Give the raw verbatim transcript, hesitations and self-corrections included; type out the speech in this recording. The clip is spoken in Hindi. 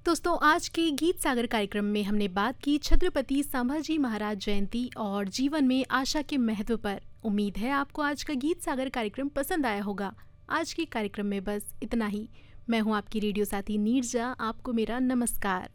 दोस्तों, आज के गीत सागर कार्यक्रम में हमने बात की छत्रपति संभाजी महाराज जयंती और जीवन में आशा के महत्व पर। उम्मीद है आपको आज का गीत सागर कार्यक्रम पसंद आया होगा। आज के कार्यक्रम में बस इतना ही। मैं हूं आपकी रेडियो साथी नीरजा। आपको मेरा नमस्कार।